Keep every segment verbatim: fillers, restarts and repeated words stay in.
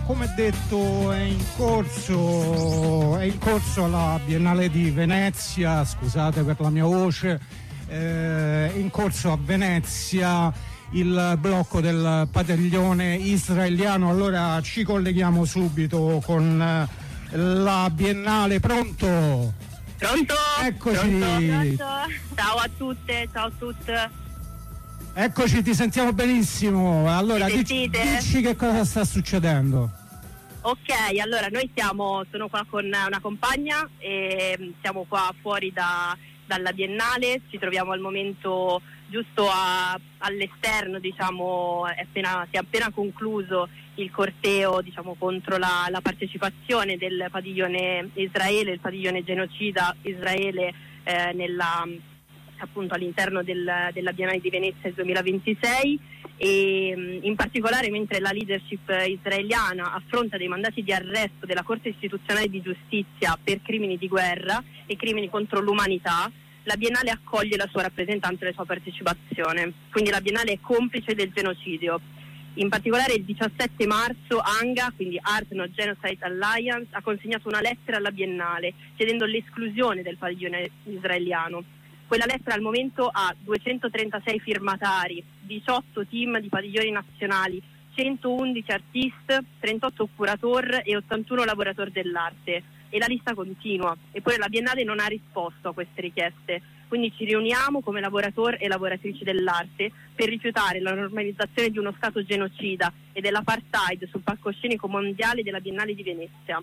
come detto è in corso è in corso la Biennale di Venezia, scusate per la mia voce, eh, è in corso a Venezia il blocco del padiglione israeliano. Allora ci colleghiamo subito con eh, la Biennale. Pronto? Pronto? Eccoci. Pronto? Ciao a tutte, ciao a tutte. Eccoci, ti sentiamo benissimo. Allora dici, dici che cosa sta succedendo. Ok, allora noi siamo, sono qua con una compagna e siamo qua fuori da, dalla Biennale, ci troviamo al momento giusto a, all'esterno, diciamo, è appena, si è appena concluso il corteo, diciamo, contro la, la partecipazione del padiglione Israele, il padiglione genocida Israele eh, nella, appunto all'interno del, della Biennale di Venezia del duemilaventisei, e in particolare mentre la leadership israeliana affronta dei mandati di arresto della Corte Istituzionale di Giustizia per crimini di guerra e crimini contro l'umanità, la Biennale accoglie la sua rappresentanza e la sua partecipazione. Quindi la Biennale è complice del genocidio. In particolare il diciassette marzo ANGA, quindi Art No Genocide Alliance, ha consegnato una lettera alla Biennale chiedendo l'esclusione del padiglione israeliano. Quella lettera al momento ha duecentotrentasei firmatari, diciotto team di padiglioni nazionali, centoundici artiste, trentotto curator e ottantuno lavoratori dell'arte. E la lista continua. Eppure la Biennale non ha risposto a queste richieste. Quindi ci riuniamo come lavoratori e lavoratrici dell'arte per rifiutare la normalizzazione di uno Stato genocida e dell'apartheid sul palcoscenico mondiale della Biennale di Venezia.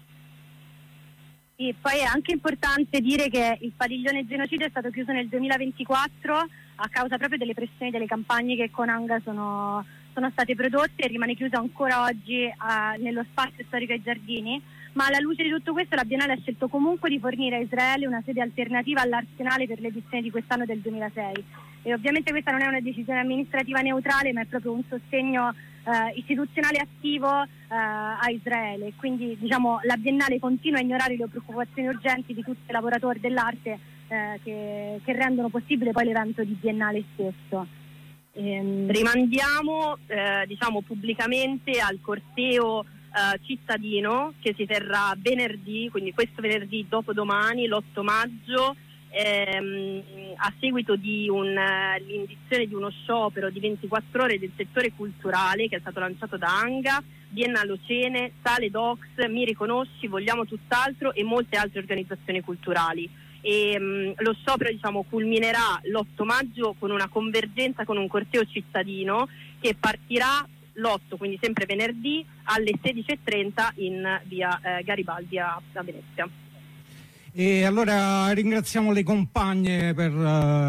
Sì, poi è anche importante dire che il padiglione genocidio è stato chiuso nel duemilaventiquattro a causa proprio delle pressioni delle campagne che con ANGA sono, sono state prodotte, e rimane chiuso ancora oggi uh, nello spazio storico ai Giardini, ma alla luce di tutto questo la Biennale ha scelto comunque di fornire a Israele una sede alternativa all'Arsenale per l'edizione di quest'anno del duemilasei. E ovviamente questa non è una decisione amministrativa neutrale, ma è proprio un sostegno Uh, istituzionale attivo uh, a Israele. Quindi diciamo la Biennale continua a ignorare le preoccupazioni urgenti di tutti i lavoratori dell'arte uh, che, che rendono possibile poi l'evento di Biennale stesso. Ehm... Rimandiamo eh, diciamo pubblicamente al corteo uh, cittadino che si terrà venerdì, quindi questo venerdì dopodomani, l'otto maggio, Ehm, a seguito di un, uh, l'indizione di uno sciopero di ventiquattro ore del settore culturale che è stato lanciato da ANGA, Biennale Ocene, Sale Docs, Mi Riconosci, Vogliamo Tutt'altro e molte altre organizzazioni culturali. E, um, lo sciopero diciamo culminerà l'otto maggio con una convergenza con un corteo cittadino che partirà l'otto, quindi sempre venerdì, alle sedici e trenta in via eh, Garibaldi a, a Venezia. E allora ringraziamo le compagne per uh,